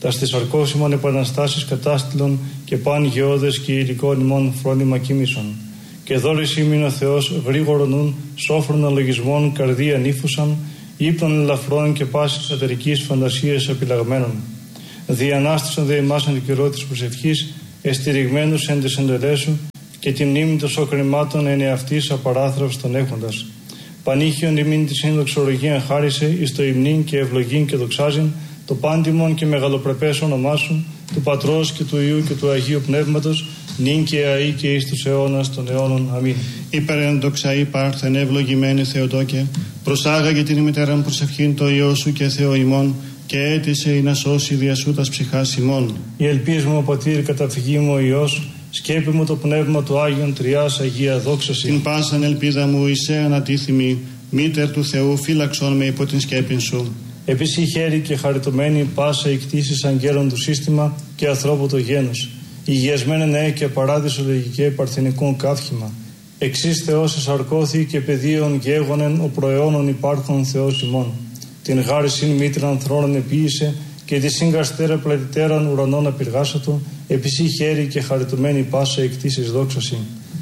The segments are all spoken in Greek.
τα στις αρκώσιμων επαναστάσεις κατάστηλων και παν γεώδες και υλικών ημών φρόνημα κοίμησον. Και δώρης ήμην ο Θεός γρήγορον νουν, σόφρον αλογισμών καρδία νύφουσαν, ύπνων ελαφρών και πάσης σατερικής φαντασίας επιλαγμένων. Διανάστησαν δε ημάς εν καιρό της προσευχής, εστηριγμένους εν της εντελέσου, και τη μνήμη των σοκρημάτων εν εαυτής απαράθραυστον έχοντας. Πανήχιον ημίν τη συνδοξολογία χάρισε, εις το υμνήν και ευλογήν και δοξάζειν, το πάντιμον και μεγαλοπρεπές όνομά σου, του Πατρός και του Υιού και του Αγίου Πνεύματος, νυν και αεί και εις τους αιώνας των αιώνων. Αμήν. Υπερενδοξα υπάρχθεν ευλογημένη Θεοτόκε, προσάγαγε την ημιτέραν προσευχήν το Υιό σου και Θεό ημών, και έτησε ή να σώσει δια σου τας ψυχάς ημών. Η ελπίς μου, ο Πατήρ, καταφυγή μου ο Υιός, σκέπη μου το πνεύμα του Άγιον Τριάς Αγία δόξαση. Την πάσαν ελπίδα μου εισέ ανατίθυμη, μήτερ του Θεού φύλαξον με υπό την σκέπην σου. Επίση χέρι και χαριτωμένη πάσα η κτήση αγγέλων του σύστημα και ανθρώπου το γένος. Υγιασμένε νέε και παράδεισο λογικέ παρθενικών καύχημα. Εξής Θεός εσαρκώθη και πεδίων γέγονεν ο προαιώνων υπάρχων Θεός ημών. Την γάρισιν μήτραν θρόνων επίησε και τη συγκαστέρα πλατητέραν ουρανών απειργάσατο, επίση χέρι και χαριτωμένη πάσα η κτήση δόξαση.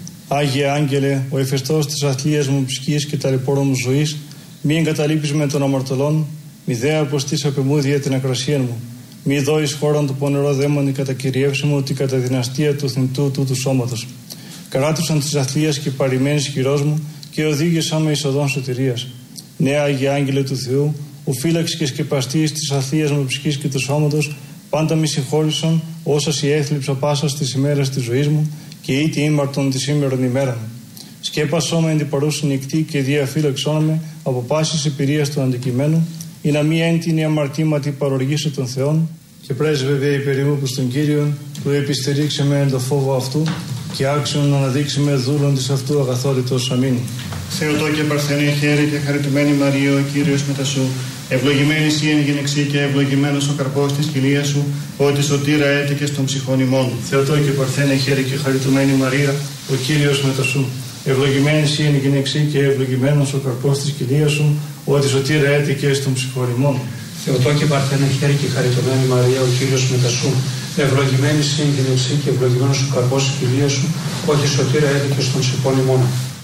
Άγιε Άγγελε, ο εφεστός της αθλίας μου ψυχής και ταλαιπώρων μου ζωής, μη εγκαταλείπεις με των αμαρτωλών, μη δε αποστείς απεμούδια την ακρασία μου. Μη δώεις χώραν του πονερό δαίμονι κατακυριεύσει μου ότι κατά δυναστεία του θνητού τούτου σώματος. Καράτουσαν της αθλίας και παρημένης χειρός μου και οδήγησαν με εις οδόν σωτηρίας. Νέα Άγιε Άγγελε του Θεού, ο φύλαξ και σκεπαστής της αθλίας μου ψυχής και του σώματος, πάντα μη συγχώρησαν όσα σοι έθλιψα πάσα στις ημέρες της ζωής μου και ήτι ήμαρτον τη σήμερον ημέραν. Σκέπασό με εν την παρούση νυχτή και διαφύλαξόν με από πάσης εμπειρίας του αντικειμένου, ή να μη έντινη αμαρτήματι παροργήσω των Θεών, και πρέσβευε υπερήμου προς τον Κύριον, που επιστηρίξε με εν το φόβο αυτού, και άξιον να αναδείξει με δούλον της αυτού αγαθότητος. Αμήν. Θεοτόκε παρθενέ χέρι και χαριτωμένη Μαρία, ο Κύριος μετά σου, ευλογημένη εσύ εν γυναιξή και ευλογημένος ο καρπός της κοιλίας σου, ότι σωτήρα έτηκες των ψυχών ημών. Θεοτόκε παρθένε χέρι και χαριτωμένη Μαρία, ο Κύριος μετά σου, ευλογημένη εσύ εν γυναιξή και ευλογημένος ο καρπός της κοιλίας σου, ότι σωτήρα έτηκες των ψυχών ημών. Θεοτόκε παρθένε χέρι και χαριτωμένη Μαρία, ο Κύριος μετά σου, ευλογημένη εσύ εν γυναιξή και ευλογημένος ο καρπός της κοιλίας σου, ότι σωτήρα έτηκες των ψυχών ημών.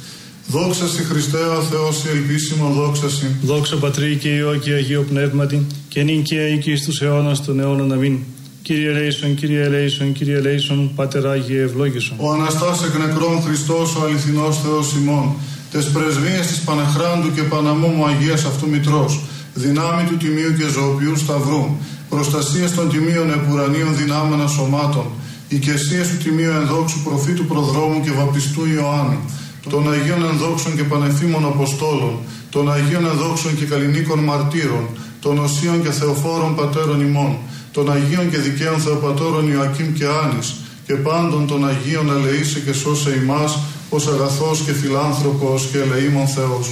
Δόξα σοι Χριστέ ο Θεός η ελπίσιμο δόξα σοι. Δόξα Πατρί και Υιό και Αγίο Πνεύματι, και νυν και αεί και εις τους αιώνας των αιώνων. Αμήν. Κύριε ελέησον, Κύριε ελέησον, Κύριε ελέησον, Πάτερ Άγιε ευλόγησον. Ο Αναστάς εκ νεκρών Χριστός, ο αληθινός Θεός ημών, τες πρεσβείες της Πανεχράντου και Παναμόμου Αγίας αυτού Μητρός, δυνάμει του Τιμίου και Ζωοποιού Σταυρού, προστασίες των Τιμίων επουρανίων δυνάμενα σωμάτων, οικεσίες του Τιμίου ενδόξου προφήτου προδρόμου και βαπτιστού Ιωάννου, των Αγίων ενδόξων και πανεφήμων Αποστόλων, των Αγίων ενδόξων και καλλινίκων μαρτύρων, των Οσίων και Θεοφόρων Πατέρων ημών, των Αγίων και δικαίων Θεοπατώρων Ιωακήμ και Άνης, και πάντων των Αγίων ελεήσε και σώσε ημάς, ως αγαθός και φιλάνθρωπος και ελεήμων Θεός.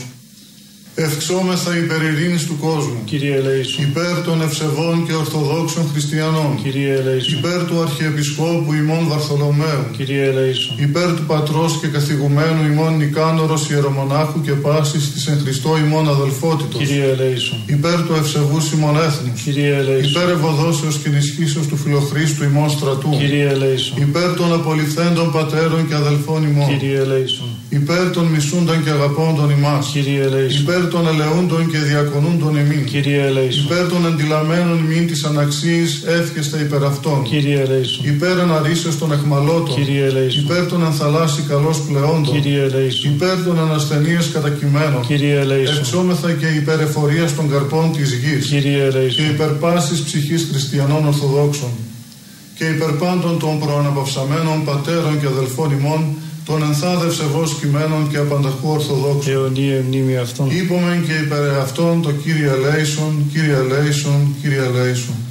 Ευξόμεθα υπερ ειρήνης του κόσμου. Κύριε ελέησον. Υπέρ των ευσεβών και ορθοδόξων χριστιανών. Κύριε ελέησον. Υπέρ του Αρχιεπισκόπου ημών Βαρθολομαίου. Κύριε ελέησον. Υπέρ του Πατρός και καθηγουμένου ημών Νικάνορος Ιερομονάχου και πάσης της εν Χριστώ ημών αδελφότητος. Κύριε ελέησον. Υπέρ του ευσεβούς ημών έθνους. Κύριε ελέησον. Υπέρ ευωδόσεως και ενισχύσεως του Φιλοχρίστου ημών στρατού. Κύριε ελέησον. Υπέρ των απολυθέντων πατέρων και αδελφών ημών. Κύριε ελέησον. Υπέρ των μισούντων και αγαπώντων ημάς. Κύριε ελέησον. Υπέρ των ελεούντων και διακονούντων ημίν. Κύριε ελέησον. Υπέρ των εντυλαμένων ημίν της αναξίας εύχεστε υπέρ αυτών. Κύριε ελέησον. Υπέρ αναρρήσεως των εχμαλώτων. Κύριε ελέησον. Υπέρ των ενθαλάσσι καλώς πλεόντων. Κύριε ελέησον. Υπέρ των ανασθενείας κατακειμένων. Κύριε ελέησον. Εξόμεθα και υπέρ εφορίας των καρπών της γης. Κύριε ελέησον. Και υπέρ πάσης ψυχής χριστιανών Ορθοδόξων. Και υπέρ πάντων των προαναπαυσαμένων πατέρων και αδελφών ημών, των ενθάδευσε βος κειμένων και απανταχού Ορθοδόξων. Αιωνία μνήμη αυτών. Είπομεν και υπέρ αυτών το Κύριε ελέησον, Κύριε ελέησον, Κύριε ελέησον.